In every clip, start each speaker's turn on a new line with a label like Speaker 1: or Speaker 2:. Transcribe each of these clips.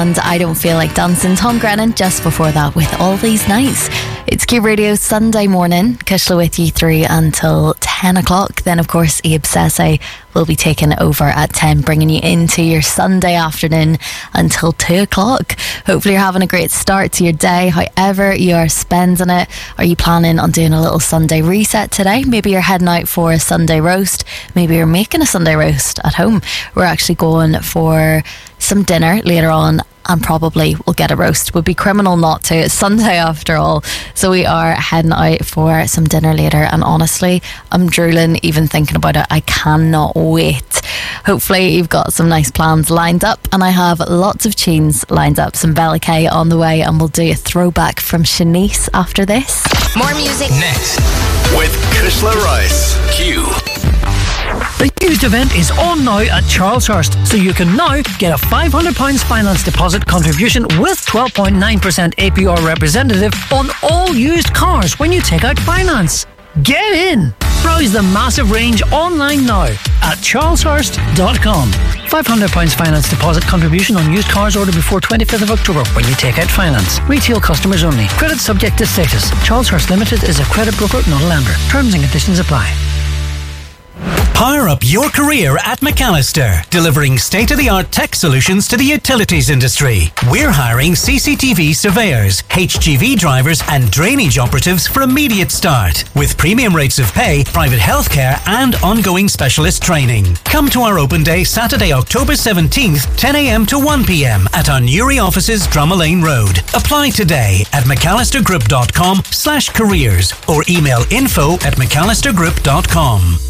Speaker 1: and I Don't Feel Like Dancing. Tom Grennan just before that with All These Nights. It's Cube Radio Sunday morning. Kushla with you through until 10 o'clock. Then, of course, Abe Sese will be taking over at 10, bringing you into your Sunday afternoon until 2 o'clock. Hopefully you're having a great start to your day, however you are spending it. Are you planning on doing a little Sunday reset today? Maybe you're heading out for a Sunday roast. Maybe you're making a Sunday roast at home. We're actually going for some dinner later on, and probably we'll get a roast. Would be criminal not to. It's Sunday after all. So we are heading out for some dinner later, and honestly, I'm drooling even thinking about it. I cannot wait. Hopefully you've got some nice plans lined up, and I have lots of tunes lined up. Some Bella Kay on the way, and we'll do a throwback from Shanice after this.
Speaker 2: More music
Speaker 3: next with Kushla Rice. Q.
Speaker 4: The used event is on now at Charleshurst, so you can now get a £500 finance deposit contribution with 12.9% APR representative on all used cars when you take out finance. Get in! Browse the massive range online now at charleshurst.com. £500 finance deposit contribution on used cars ordered before 25th of October when you take out finance. Retail customers only. Credit subject to status. Charleshurst Limited is a credit broker, not a lender. Terms and conditions apply.
Speaker 5: Power up your career at McAllister, delivering state-of-the-art tech solutions to the utilities industry. We're hiring CCTV surveyors, HGV drivers and drainage operatives for immediate start, with premium rates of pay, private healthcare and ongoing specialist training. Come to our open day Saturday, October 17th, 10 a.m. to 1 p.m. at our Newry offices, Drummond Road. Apply today at mcallistergroup.com/careers or email info@mcallistergroup.com.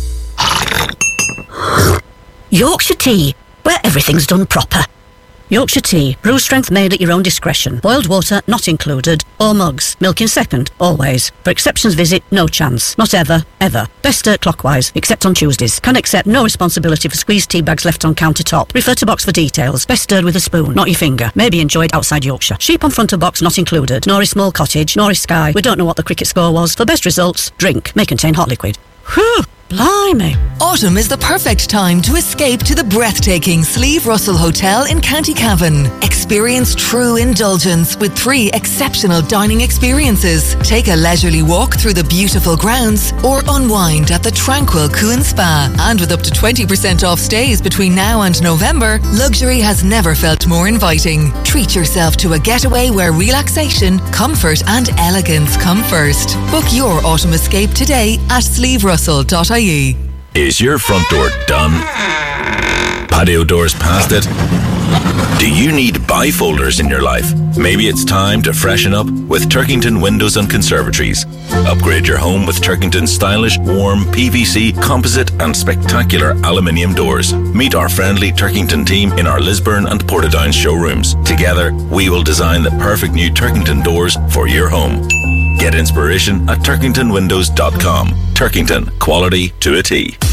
Speaker 6: Yorkshire Tea, where everything's done proper. Yorkshire Tea, brew strength made at your own discretion. Boiled water not included, or mugs. Milk in second, always. For exceptions visit, no chance. Not ever, ever. Best stir clockwise, except on Tuesdays. Can accept no responsibility for squeezed tea bags left on countertop. Refer to box for details. Best stirred with a spoon, not your finger. May be enjoyed outside Yorkshire. Sheep on front of box not included. Nor is small cottage, nor is Sky. We don't know what the cricket score was. For best results, drink. May contain hot liquid. Whew! Blimey.
Speaker 7: Autumn is the perfect time to escape to the breathtaking Slieve Russell Hotel in County Cavan. Experience true indulgence with 3 exceptional dining experiences. Take a leisurely walk through the beautiful grounds or unwind at the tranquil Cuan Spa. And with up to 20% off stays between now and November, luxury has never felt more inviting. Treat yourself to a getaway where relaxation, comfort and elegance come first. Book your autumn escape today at slieverussell.ie.
Speaker 3: Is your front door done? Patio doors past it? Do you need bifolders in your life? Maybe it's time to freshen up with Turkington Windows and Conservatories. Upgrade your home with Turkington's stylish, warm, PVC, composite and spectacular aluminium doors. Meet our friendly Turkington team in our Lisburn and Portadown showrooms. Together, we will design the perfect new Turkington doors for your home. Get inspiration at turkingtonwindows.com. Turkington, quality to a T.